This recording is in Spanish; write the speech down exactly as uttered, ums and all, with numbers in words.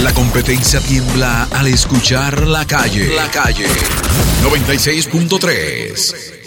La competencia tiembla al escuchar La Calle. La Calle. noventa y seis punto tres.